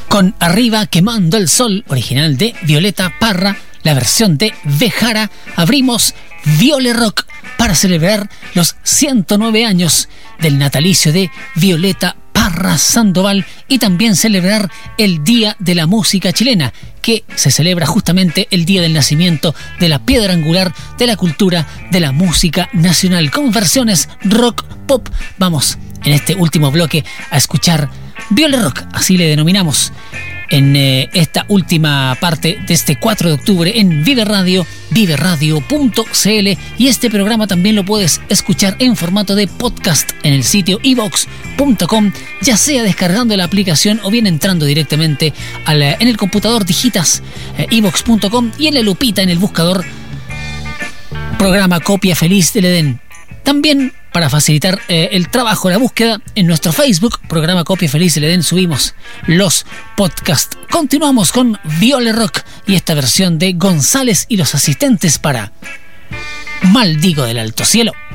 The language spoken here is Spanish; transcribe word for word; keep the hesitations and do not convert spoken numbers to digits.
Con Arriba quemando el sol, original de Violeta Parra, la versión de Vejara, abrimos Viole Rock para celebrar los ciento nueve años del natalicio de Violeta Parra Sandoval y también celebrar el Día de la Música Chilena, que se celebra justamente el día del nacimiento de la piedra angular de la cultura de la música nacional, con versiones rock pop. Vamos en este último bloque a escuchar Viole Rock, así le denominamos en eh, esta última parte de este cuatro de octubre en Vive Radio, vive radio punto c l, y este programa también lo puedes escuchar en formato de podcast en el sitio i vox punto com, ya sea descargando la aplicación o bien entrando directamente a la, en el computador digitas eh, i vox punto com y en la lupita en el buscador programa Copia Feliz del Edén. También para facilitar eh, el trabajo, la búsqueda, en nuestro Facebook, programa Copia Feliz del Edén, subimos los podcasts. Continuamos con Viole Rock y esta versión de González y los Asistentes para Maldigo del Alto Cielo.